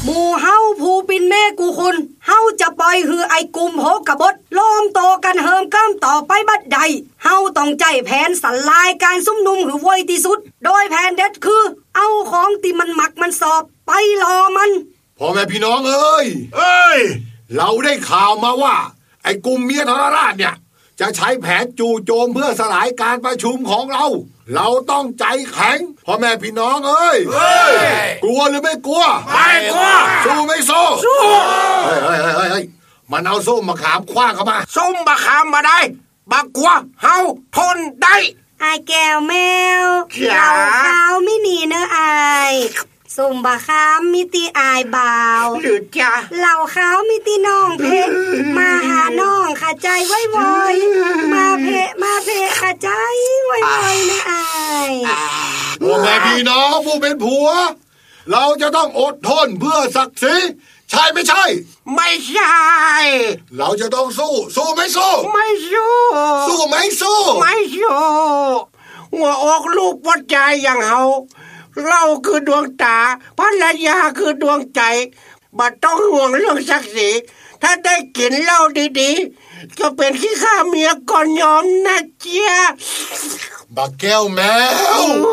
หมู่เฮาผู้ปินแม่กูคุณเฮาจะปล่อยฮือไอ้กลุ่มโหกบฏล้อมโตกันเฮิมก้ามต่อไปบัดใดเฮาต้องใจแผนสลายการซุ่มนุมหือไวที่สุดโดยแผนเด็ดคือเอาของที่มันหมักมันสอบไปรอมันพ่อแม่พี่น้องเอ้ยเราได้ข่าวมาว่าไอ้กลุ่มเมียทรราชเนี่ยจะใช้แผนจู่โจมเพื่อสลายการประชุมของเราต้องใจแข็งพ่อแม่พี่น้องเอ้ยกลัวหรือไม่กลัวไม่กลัวสู้ไม่สู้เฮ้ยมันเอาส้มมะขามคว้างเข้ามาส้มมะขามมาได้บักกลัวเฮาทนได้ไอ้แก้วแมวเราขาวไม่หนีเนอะไอ้ส้มบะขามมิติอายบ่าวหรือจ้ะเหล่าขาวมิติน้องเพะมาหาน้องขาใจไว้วอยมาเพะขาใจไว้วอยนะอายพ่อแม่พี่น้องผู้เป็นผัวเราจะต้องอดทนเพื่อศักดิ์ศรีใช่ไม่ใช่ไม่ใช่เราจะต้องสู้ไม่สู้ไม่สู้ไม่สู้หัวอกลูกวัดใจอย่างเราคือดวงตาภรรยาคือดวงใจบัดต้องห่วงเรื่องศักดิ์ศรีถ้าได้กินเหล้าดีๆก็เป็นขี้ข้าเมียก่อนยอมนะเจี๊ยบักแก้วแมว